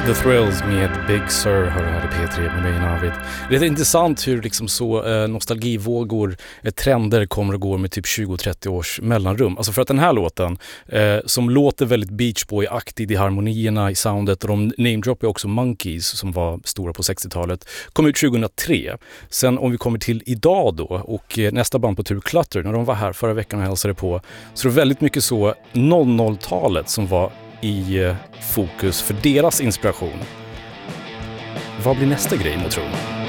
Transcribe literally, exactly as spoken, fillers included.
The Thrills med Big Sur hör här i P tre med mig Navid. Det är intressant hur liksom så eh, nostalgivågor, eh, trender kommer och går med typ tjugo till trettio års mellanrum. Alltså för att den här låten eh, som låter väldigt Beach Boy-aktig i harmonierna, i soundet, och de namedroppar också Monkeys som var stora på sextiotalet, kom ut tjugohundratre. Sen om vi kommer till idag då och eh, nästa band på tur Clutter, när de var här förra veckan och hälsade på, så det är väldigt mycket så noll noll-talet som var i fokus för deras inspiration. Vad blir nästa grej, må tro?